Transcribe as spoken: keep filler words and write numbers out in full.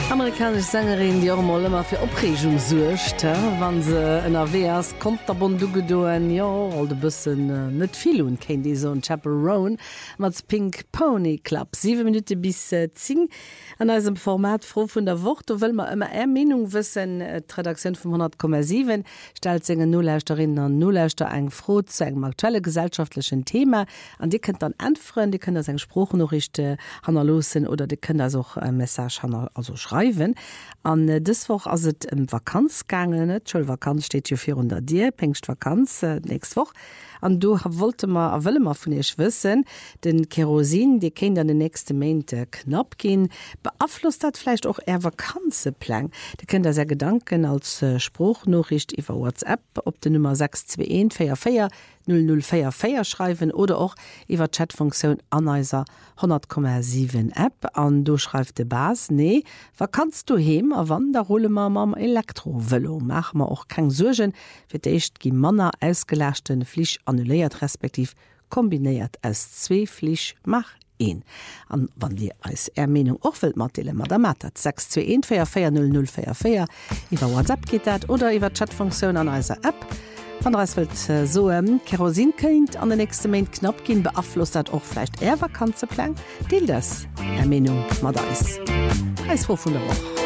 Amerikasch Sängerin die mal immer fir Opregung sucht, wann se en A W S kommt der bon dugedoen ja all de bussen äh, net viel hun kennt die so Chaperone mat Pink Pony Club sieben Minuten bis äh, zehn an einem Format froh vun der Wort will man immer e Meinung wissen äh, Redaktion vom hundert Komma sieben stellt se Nullläuterinnen an Nullläuter eng froh zu engem aktuelle gesellschaftlichen Thema an die könnt dann anfreuen, die können das eng Spruchnachrichte hanner losen oder die können das auch äh, Message hanner also schreiben. An äh, deswoch as het em Vakanzgange net Vakanz steht jo vierhundert Dir Pengcht Vakanz äh, nächst woch. An du wollte ma a wëlle ma vun ech wëssen, den Kerosin, die kenint an den nächste Mainte knapp gin, beaflosst dat fleicht auch er Vakanzeplan. De kennt er sehr Gedanken als äh, Spruchnachricht iwwer WhatsApp op de Nummer sechs zwei eins vier vier null null vier vier schreiben oder auch iwwer Chatfunktion aneiser hundert Komma sieben App an du schreibt de Bas nee, was kannst du hem a wann der rolle ma mam Elektrovelo mach ma auch kein Surgen fir deicht gi Manner ausgelächten Flich annuléiert respektiv kombiniert als zwei Flich mach een. An wann Dir als Ermenung ochwel matele mat der mat sechs zwei eins vier vier null null vier vier iwwer WhatsApp geht dat oder iwwer Chatfunktion an eiser App. Van Reiswelt äh, so ähm, Kerosin kenint an den nächste Main knapp gin beaflosst dat och vielleicht er Vakanzeplan. Deel das Ermenung mat da is. Eis vor vun der Woche.